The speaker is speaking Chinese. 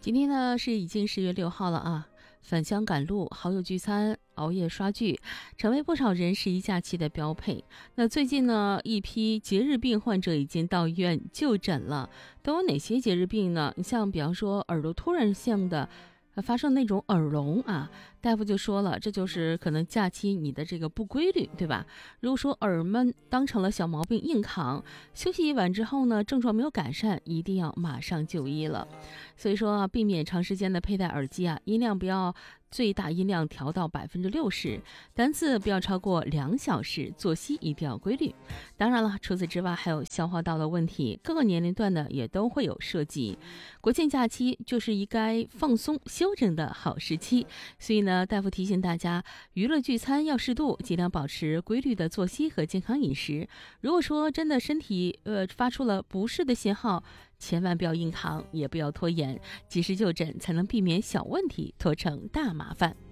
今天呢是已经10月6号了啊，返乡赶路、好友聚餐、熬夜刷剧，成为不少人十一假期的标配。那最近呢，一批节日病患者已经到医院就诊了，都有哪些节日病呢？你像比方说耳朵突然性的发生那种耳聋啊，大夫就说了，这就是可能假期你的这个不规律，对吧？如果说耳闷当成了小毛病硬扛，休息一晚之后呢，症状没有改善，一定要马上就医了。所以说避免长时间的佩戴耳机啊，音量不要最大音量调到60%，单次不要超过2小时，作息一定要规律。当然了，除此之外还有消化道的问题，各个年龄段的也都会有涉及。国庆假期就是应该放松休整的好时期，所以呢，大夫提醒大家，娱乐聚餐要适度，尽量保持规律的作息和健康饮食。如果说真的身体发出了不适的信号，千万不要硬扛，也不要拖延，及时就诊才能避免小问题拖成大麻烦。